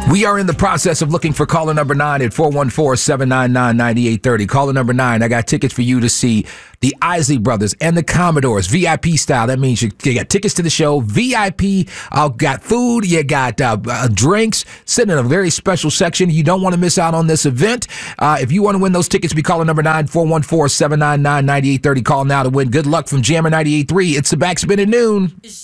We are in the process of looking for caller number 9 at 414-799-9830. Caller number 9, I got tickets for you to see the Isley Brothers and the Commodores, VIP style. That means you got tickets to the show, VIP. Got food, you got drinks, sitting in a very special section. You don't want to miss out on this event. If you want to win those tickets, be caller number 9, 414-799-9830. Call now to win. Good luck from Jammer 98.3. It's the Backspin at noon.